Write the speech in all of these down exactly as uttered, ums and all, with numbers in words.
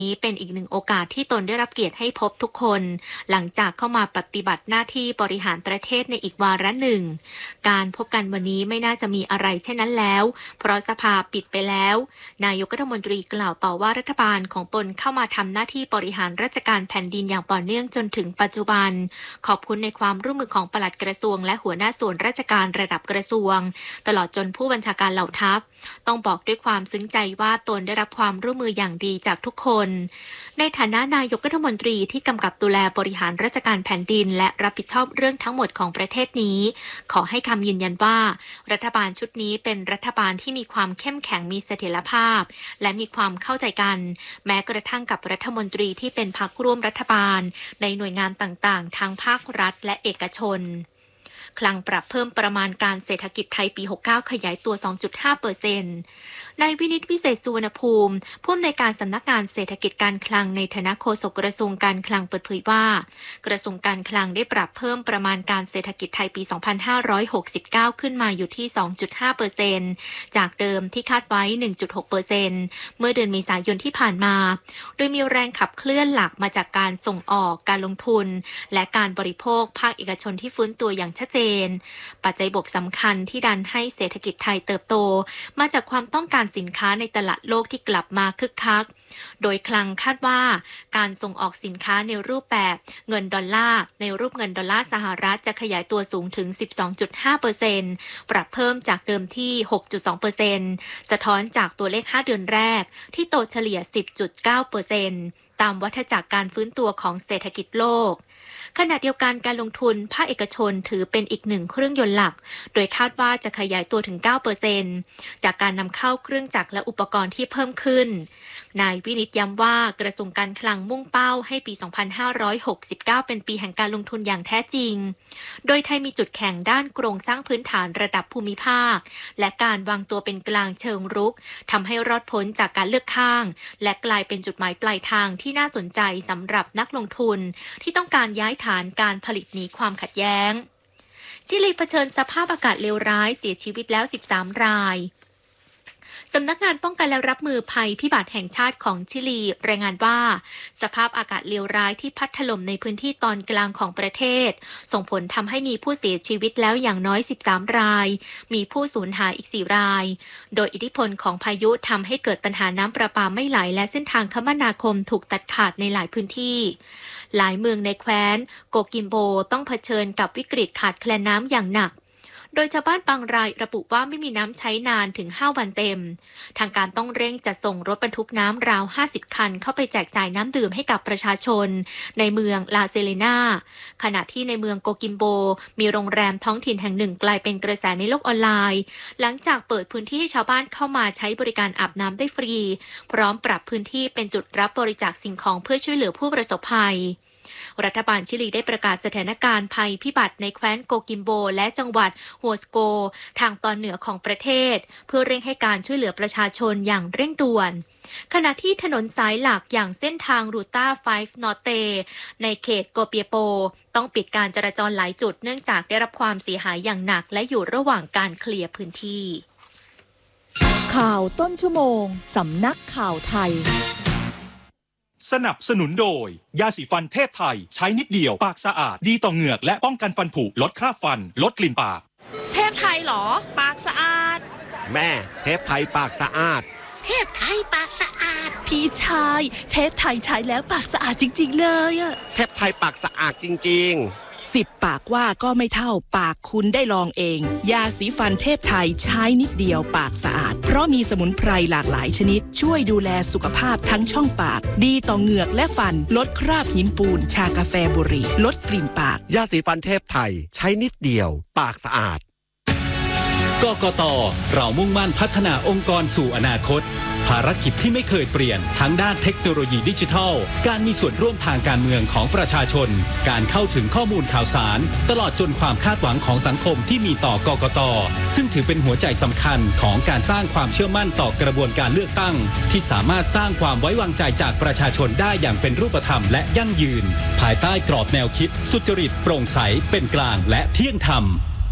นี้เป็นอีกหนึ่งโอกาสที่ตนได้รับเกียรติให้พบทุกคนหลังจากเข้ามาปฏิบัติหน้าที่บริหารประเทศในอีกวาระหนึ่งการพบกันวันนี้ไม่น่าจะมีอะไรเช่นนั้นแล้วเพราะสภาปิดไปแล้วนายกรัฐมนตรีกล่าวต่อว่ารัฐบาลของตนเข้ามาทำหน้าที่บริหารราชการแผ่นดินอย่างต่อเนื่องจนถึงปัจจุบันขอบคุณในความร่วมมือของปลัดกระทรวงและหัวหน้าส่วนราชการระดับกระทรวงตลอดจนผู้บัญชาการเหล่าทัพต้องบอกด้วยความซึ้งใจว่าตนได้รับความร่วมมืออย่างดีจากทุกคนในฐานะนายกรัฐมนตรีที่กำกับดูแลบริหารราชการแผ่นดินและรับผิดชอบเรื่องทั้งหมดของประเทศนี้ขอให้คำยืนยันว่ารัฐบาลชุดนี้เป็นรัฐบาลที่มีความเข้มแข็งมีเสถียรภาพและมีความเข้าใจกันแม้กระทั่งกับรัฐมนตรีที่เป็นพรรคร่วมรัฐบาลในหน่วยงานต่างๆทั้งภาครัฐและเอกชนคลังปรับเพิ่มประมาณการเศรษฐกิจไทยปีหกสิบเก้าขยายตัว สองจุดห้าเปอร์เซ็นต์ นายวินิตวิเศษสุวรรณภูมิผู้อำนวยการสำนักงานเศรษฐกิจการคลังในฐานะโฆษกกระทรวงการคลังเปิดเผยว่ากระทรวงการคลังได้ปรับเพิ่มประมาณการเศรษฐกิจไทยปี สองพันห้าร้อยหกสิบเก้า ขึ้นมาอยู่ที่ สองจุดห้าเปอร์เซ็นต์ จากเดิมที่คาดไว้ หนึ่งจุดหกเปอร์เซ็นต์ เมื่อเดือนเมษายนที่ผ่านมาโดยมีแรงขับเคลื่อนหลักมาจากการส่งออกการลงทุนและการบริโภคภาคเอกชนที่ฟื้นตัวอย่างชัดเจนปัจจัยบวกสำคัญที่ดันให้เศรษฐกิจไทยเติบโตมาจากความต้องการสินค้าในตลาดโลกที่กลับมาคึกคักโดยคลังคาดว่าการส่งออกสินค้าในรูปแบบเงินดอลลาร์ในรูปเงินดอลลาร์สหรัฐจะขยายตัวสูงถึง สิบสองจุดห้าเปอร์เซ็นต์ ปรับเพิ่มจากเดิมที่ หกจุดสองเปอร์เซ็นต์ สะท้อนจากตัวเลขห้าเดือนแรกที่โตเฉลี่ย สิบจุดเก้าเปอร์เซ็นต์ ตามวัฏจักรการฟื้นตัวของเศรษฐกิจโลกขณะเดียวกันการลงทุนภาคเอกชนถือเป็นอีกหนึ่งเครื่องยนต์หลักโดยคาดว่าจะขยายตัวถึง เก้าเปอร์เซ็นต์ จากการนำเข้าเครื่องจักรและอุปกรณ์ที่เพิ่มขึ้นนายวินิตย้ำว่ากระทรวงการคลังมุ่งเป้าให้ปี สองพันห้าร้อยหกสิบเก้า เป็นปีแห่งการลงทุนอย่างแท้จริงโดยไทยมีจุดแข็งด้านโครงสร้างพื้นฐานระดับภูมิภาคและการวางตัวเป็นกลางเชิงรุกทำให้รอดพ้นจากการเลือกข้างและกลายเป็นจุดหมายปลายทางที่น่าสนใจสำหรับนักลงทุนที่ต้องการย้ายฐานการผลิตหนีความขัดแย้งชิลีเผชิญสภาพอากาศเลวร้ายเสียชีวิตแล้วสิบสามรายสำนักงานป้องกันและรับมือภัยพิบัติแห่งชาติของชิลีรายงานว่าสภาพอากาศเลวร้ายที่พัดถล่มในพื้นที่ตอนกลางของประเทศส่งผลทำให้มีผู้เสียชีวิตแล้วอย่างน้อยสิบสามรายมีผู้สูญหายอีกสี่รายโดยอิทธิพลของพายุทำให้เกิดปัญหาน้ำประปาไม่ไหลและเส้นทางคมนาคมถูกตัดขาดในหลายพื้นที่หลายเมืองในแคว้นโกกิมโบต้องเผชิญกับวิกฤตขาดแคลนน้ำอย่างหนักโดยชาวบ้านบางรายระบุว่าไม่มีน้ำใช้นานถึงห้าวันเต็มทางการต้องเร่งจัดส่งรถบรรทุกน้ำราวห้าสิบคันเข้าไปแจกจ่ายน้ำดื่มให้กับประชาชนในเมืองลาเซเลนาขณะที่ในเมืองโกกิมโบมีโรงแรมท้องถิ่นแห่งหนึ่งกลายเป็นกระแสในโลกออนไลน์หลังจากเปิดพื้นที่ให้ชาวบ้านเข้ามาใช้บริการอาบน้ำได้ฟรีพร้อมปรับพื้นที่เป็นจุดรับบริจาคสิ่งของเพื่อช่วยเหลือผู้ประสบภัยรัฐบาลชิลีได้ประกาศสถานการณ์ภัยพิบัติในแคว้นโกกิมโบและจังหวัดฮัวสโกทางตอนเหนือของประเทศเพื่อเร่งให้การช่วยเหลือประชาชนอย่างเร่งด่วนขณะที่ถนนสายหลักอย่างเส้นทางรูต้าไฟฟ์นอเตในเขตโกเปียโปต้องปิดการจราจรหลายจุดเนื่องจากได้รับความเสียหายอย่างหนักและอยู่ระหว่างการเคลียร์พื้นที่ข่าวต้นชั่วโมงสำนักข่าวไทยสนับสนุนโดยยาสีฟันเทพไทยใช้นิดเดียวปากสะอาดดีต่อเหงือกและป้องกันฟันผุลดคราบฟันลดกลิ่นปากเทพไทยเหรอปากสะอาดแม่เทพไทยปากสะอาดเทพไทยปากสะอาดพี่ชายเทพไทยใช้แล้วปากสะอาดจริงๆเลยอะเทพไทยปากสะอาดจริงๆสิบปากว่าก็ไม่เท่าปากคุณได้ลองเองยาสีฟันเทพไทยใช้นิดเดียวปากสะอาดเพราะมีสมุนไพรหลากหลายชนิดช่วยดูแลสุขภาพทั้งช่องปากดีต่อเหงือกและฟันลดคราบหินปูนชากาแฟบุหรี่ลดกลิ่นปากยาสีฟันเทพไทยใช้นิดเดียวปากสะอาดกกต.เรามุ่งมั่นพัฒนาองค์กรสู่อนาคตภารกิจที่ไม่เคยเปลี่ยนทั้งด้านเทคโนโลยีดิจิทัลการมีส่วนร่วมทางการเมืองของประชาชนการเข้าถึงข้อมูลข่าวสารตลอดจนความคาดหวังของสังคมที่มีต่อกกต.ซึ่งถือเป็นหัวใจสำคัญของการสร้างความเชื่อมั่นต่อกระบวนการเลือกตั้งที่สามารถสร้างความไว้วางใจจากประชาชนได้อย่างเป็นรูปธรรมและยั่งยืนภายใต้กรอบแนวคิดสุจริตโปร่งใสเป็นกลางและเที่ยงธรรม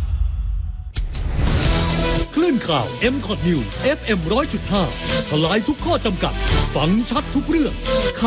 คลื่นข่าว เอ็ม คอท News เอฟ เอ็ม หนึ่งร้อยจุดห้า ทลายทุกข้อจำกัดฟังชัดทุกเรื่อง